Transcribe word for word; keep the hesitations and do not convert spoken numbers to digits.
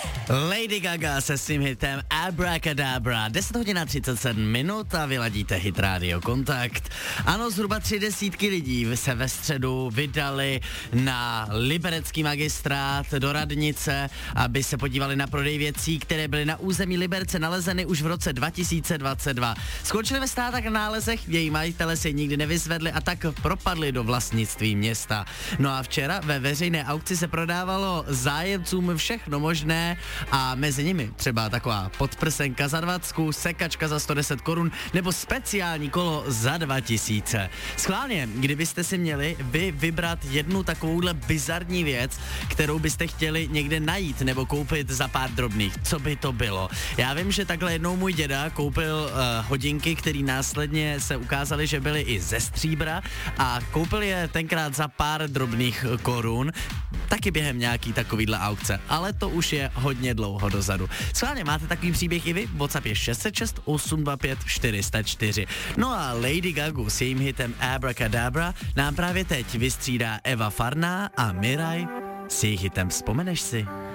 Lady Gaga se svým hitem Abracadabra. deset hodin a třicet sedm minut a vyladíte Hit Radio Kontakt. Ano, zhruba tři desítky lidí se ve středu vydali na liberecký magistrát do radnice, aby se podívali na prodej věcí, které byly na území Liberce nalezeny už v roce dva tisíce dvacet dva. Skončili ve státech na nálezech, její majitele se nikdy nevyzvedli a tak propadli do vlastnictví města. No a včera ve veřejné aukci se prodávalo zájemcům všechno možné a mezi nimi třeba taková podprsenka za dvacku, sekačka za sto deset korun nebo speciální kolo za dva tisíce. Schválně, kdybyste si měli vy vybrat jednu takovouhle bizarní věc, kterou byste chtěli někde najít nebo koupit za pár drobných, co by to bylo? Já vím, že takhle jednou můj děda koupil uh, hodinky, které následně se ukázaly, že byly i ze stříbra a koupil je tenkrát za pár drobných korun, taky během nějaký takovýhle aukce, ale to už je hodně dlouho dozadu. Schválně, máte takový příběh i vy? WhatsApp je šest set šest osm dva pět čtyři nula čtyři. No a Lady Gaga s jejím hitem Abracadabra nám právě teď vystřídá Eva Farná a Miraj s jejím hitem Vzpomeneš si?